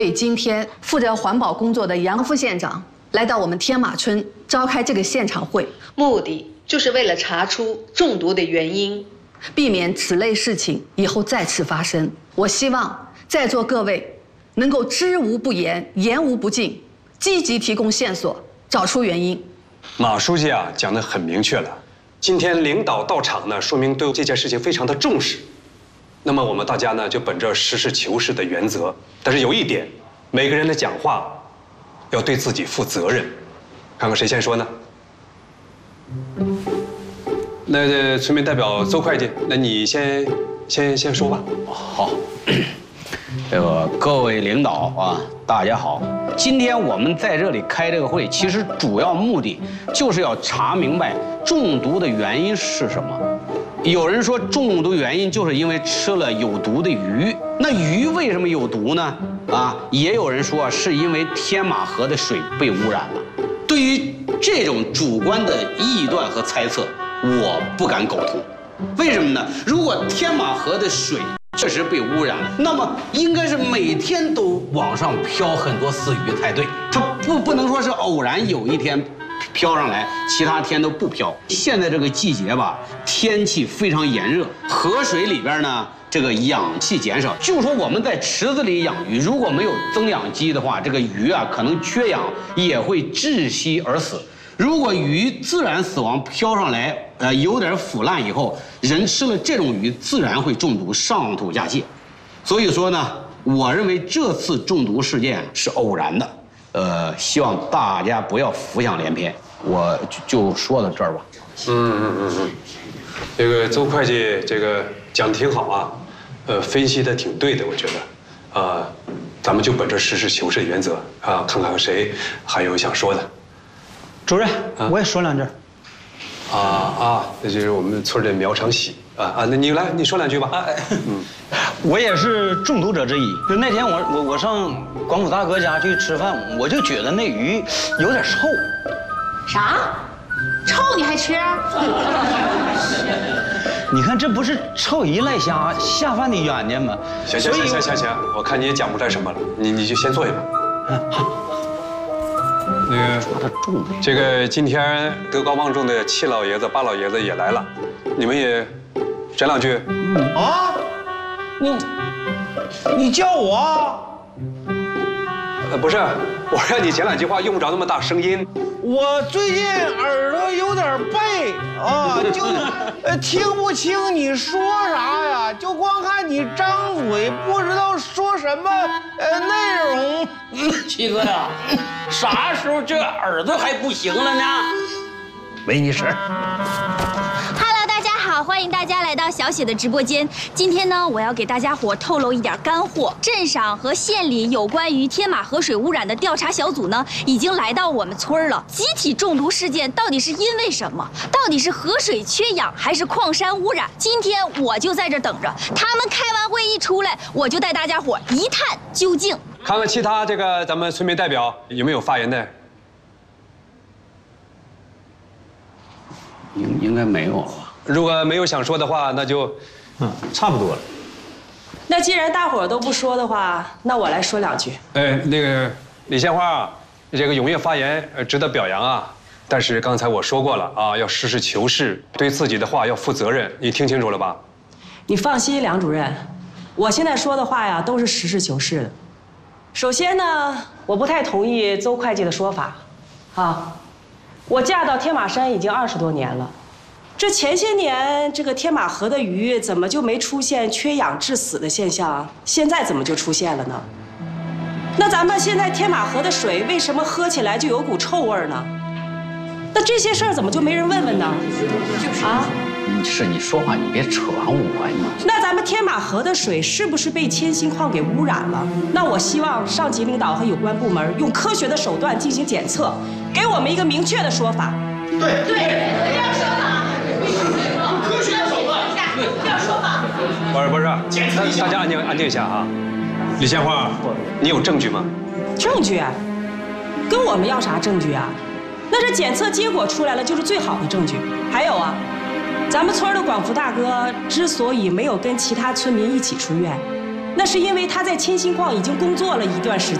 所以今天负责环保工作的杨副县长来到我们天马村召开这个现场会，目的就是为了查出中毒的原因，避免此类事情以后再次发生。我希望在座各位能够知无不言，言无不尽，积极提供线索，找出原因。 马书记啊，讲得很明确了。今天领导到场呢，说明对这件事情非常的重视。那么我们大家呢，就本着实事求是的原则，但是有一点，每个人的讲话要对自己负责任。看看谁先说呢？那村民代表邹会计，那你先说吧。 好，各位领导啊，大家好。今天我们在这里开这个会，其实主要目的就是要查明白中毒的原因是什么。有人说中毒原因就是因为吃了有毒的鱼，那鱼为什么有毒呢？也有人说是因为天马河的水被污染了。对于这种主观的臆断和猜测，我不敢苟同。为什么呢？如果天马河的水确实被污染了，那么应该是每天都往上飘很多丝鱼才对。它不能说是偶然有一天飘上来，其他天都不飘。现在这个季节吧，天气非常炎热，河水里边呢，这个氧气减少。就说我们在池子里养鱼，如果没有增氧机的话，这个鱼啊可能缺氧也会窒息而死。如果鱼自然死亡飘上来，有点腐烂以后，人吃了这种鱼自然会中毒，上吐下泻。所以说呢，我认为这次中毒事件是偶然的，希望大家不要浮想联翩。我就说到这儿吧。 这个邹会计这个讲得挺好啊，分析的挺对的，我觉得，咱们就本着实事求是的原则啊，看看谁还有想说的。 主任，我也说两句。 那就是我们村的苗长喜那你来，你说两句吧。 我也是中毒者之一。就那天我上广府大哥家去吃饭，我就觉得那鱼有点臭。 啥？臭你还吃？ 你看这不是臭鱼赖虾下饭的冤家吗？ 行，我看你也讲不出来什么了，你就先坐下吧。 好。 那个这个今天德高望重的7老爷子、8老爷子也来了，你们也讲两句。 你叫我？ 不是，我让你讲两句话，用不着那么大声音。 我最近耳朵有点背就听不清你说啥呀，就光看你张嘴，不知道说什么内容。 七哥呀，啥时候这耳朵还不行了呢？没你事。 Hello， 大家好，欢迎大家来到小雪的直播间。今天呢，我要给大家伙透露一点干货。镇上和县里有关于天马河水污染的调查小组呢，已经来到我们村了。集体中毒事件到底是因为什么？到底是河水缺氧还是矿山污染？今天我就在这等着，他们开完会一出来，我就带大家伙一探究竟。 看看其他这个咱们村民代表有没有发言的。 应该没有了吧？ 如果没有想说的话，那就， 差不多了。 那既然大伙儿都不说的话，那我来说两句。 那个李县花，这个踊跃发言，值得表扬啊。但是刚才我说过了啊，要实事求是，对自己的话要负责任。你听清楚了吧？ 你放心，梁主任，我现在说的话呀，都是实事求是的。首先呢，我不太同意邹会计的说法，我嫁到天马山已经20多年了，这前些年这个天马河的鱼怎么就没出现缺氧致死的现象？现在怎么就出现了呢？那咱们现在天马河的水为什么喝起来就有股臭味呢？那这些事儿怎么就没人问问呢？ 是你说话你别扯上我呀！ 那咱们天马河的水是不是被铅锌矿给污染了？那我希望上级领导和有关部门用科学的手段进行检测，给我们一个明确的说法。 对， 这样说法， 科学的手段， 这样说法。 不是，大家安静一下啊。李县花，你有证据吗？ 证据？跟我们要啥证据啊？那这检测结果出来了就是最好的证据。还有啊。咱们村的广福大哥之所以没有跟其他村民一起出院， 那是因为他在清新矿已经工作了一段时间。